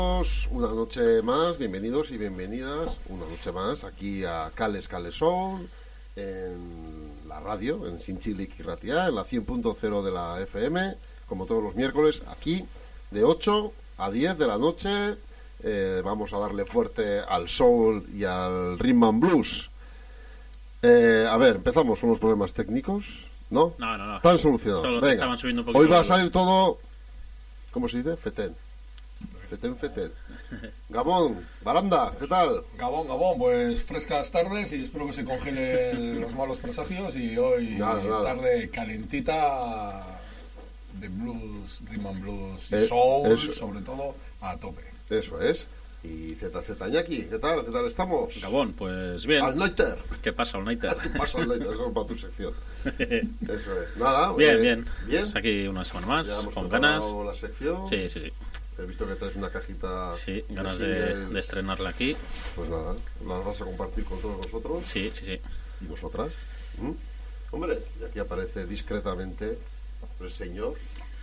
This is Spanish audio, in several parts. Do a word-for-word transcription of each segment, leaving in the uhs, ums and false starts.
Una noche más, bienvenidos y bienvenidas, una noche más aquí a Cales Cales Soul, en la radio, en Sinchilik y Ratia, en la cien punto cero de la F M, como todos los miércoles, aquí de ocho a diez de la noche. Eh, vamos a darle fuerte al soul y al rhythm and blues. Eh, a ver, empezamos con los problemas técnicos, ¿no? No, no, no. Están solucionados. Solo Venga, estaban subiendo un poquito hoy va a los- salir todo, ¿cómo se dice? Fetén. Fetén, fetén. Gabón, Baranda, ¿qué tal? Gabón, Gabón, pues frescas tardes y espero que se congelen los malos presagios y hoy Nada, nada. tarde calentita de blues, rhythm and blues y Eh, soul, eso. sobre todo, a tope. Eso es. Y Z Z Ñaki, ¿qué tal? ¿Qué tal estamos? Gabón, pues bien. Al Noiter. ¿Qué pasa, All Nighter? ¿Qué pasa al Noiter? Eso es para tu sección. Eso es. Nada. Bien, eh, bien. Bien. Pues aquí una semana más, Ya hemos con ganas. preparado la sección. Sí, sí, sí. He visto que traes una cajita. Sí, ganas de, de, singles. de estrenarla aquí. Pues nada, las vas a compartir con todos nosotros Sí, sí, sí. y nosotras. ¿Mm? Hombre, y aquí aparece discretamente el señor.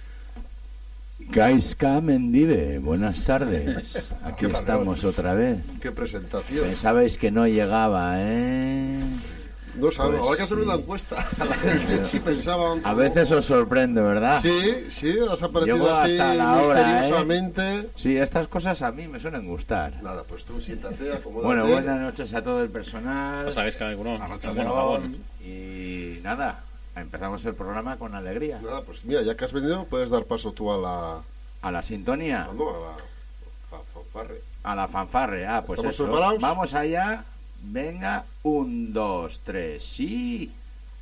Gaiska Mendive, buenas tardes. Aquí ¿Qué tal, estamos otra vez. ¡Qué presentación! Pensabais que no llegaba, ¿eh? No sabemos, Pues habrá que hacer sí. una encuesta. A la gente si pensaban. A veces os sorprende, ¿verdad? Sí, sí, has aparecido Llego así hasta la hora, misteriosamente. Sí, estas cosas a mí me suelen gustar. Nada, pues tú siéntate, acomódate. Bueno, buenas noches a todo el personal. Ya sabéis que hay alguno. Arracha Bueno, León. Gabón. Y nada, empezamos el programa con alegría. Nada, pues mira, ya que has venido, puedes dar paso tú a la. A la sintonía, No, a la. a fanfarre. a la fanfarre. Ah, pues ¿Estamos eso. preparados? Vamos allá. Venga, un, dos, tres, sí.